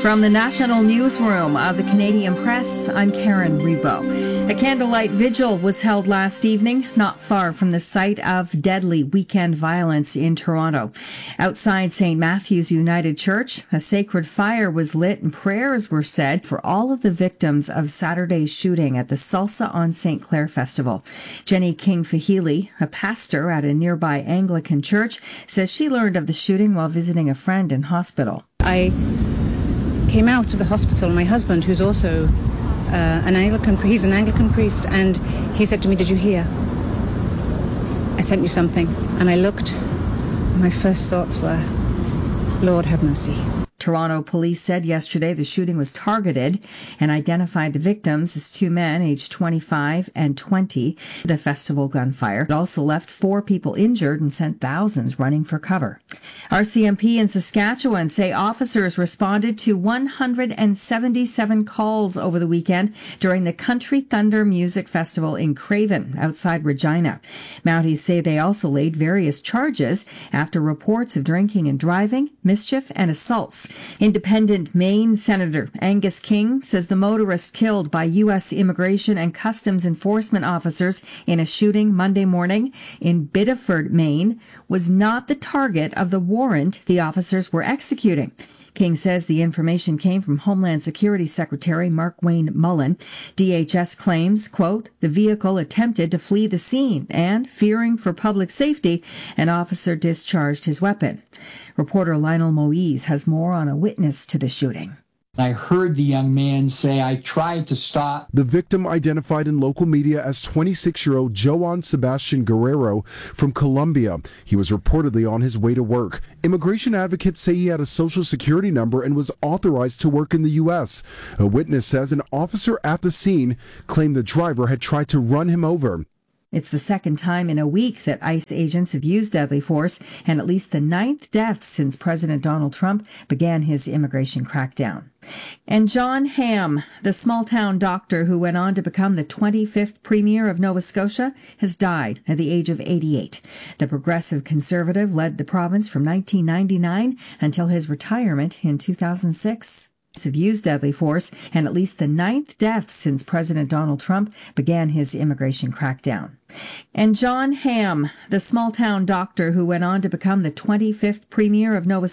From the National Newsroom of the Canadian Press, I'm Karen Rebo. A candlelight vigil was held last evening, not far from the site of deadly weekend violence in Toronto. Outside St. Matthew's United Church, a sacred fire was lit and prayers were said for all of the victims of Saturday's shooting at the Salsa on St. Clair Festival. Jenny King-Fahili, a pastor at a nearby Anglican church, says she learned of the shooting while visiting a friend in hospital. I came out of the hospital. My husband, who's also he's an Anglican priest, and he said to me, "Did you hear? I sent you something." And I looked. My first thoughts were, Lord have mercy. Toronto police said yesterday the shooting was targeted and identified the victims as two men aged 25 and 20. The festival gunfire also left 4 people injured and sent thousands running for cover. RCMP in Saskatchewan say officers responded to 177 calls over the weekend during the Country Thunder Music Festival in Craven, outside Regina. Mounties say they also laid various charges after reports of drinking and driving, mischief, and assaults. Independent Maine Senator Angus King says the motorist killed by U.S. Immigration and Customs Enforcement officers in a shooting Monday morning in Biddeford, Maine, was not the target of the warrant the officers were executing. King says the information came from Homeland Security Secretary Mark-Wayne Mullen. DHS claims, quote, the vehicle attempted to flee the scene and, fearing for public safety, an officer discharged his weapon. Reporter Lionel Moise has more on a witness to the shooting. I heard the young man say, "I tried to stop." The victim, identified in local media as 26-year-old Joan Sebastian Guerrero from Colombia. He was reportedly on his way to work. Immigration advocates say he had a social security number and was authorized to work in the U.S. A witness says an officer at the scene claimed the driver had tried to run him over. It's the second time in a week that ICE agents have used deadly force, and at least the 9th death since President Donald Trump began his immigration crackdown. And John Hamm, the small-town doctor who went on to become the 25th Premier of Nova Scotia, has died at the age of 88. The Progressive Conservative led the province from 1999 until his retirement in 2006. Have used deadly force, and at least the 9th death since President Donald Trump began his immigration crackdown. And John Hamm, the small-town doctor who went on to become the 25th Premier of Nova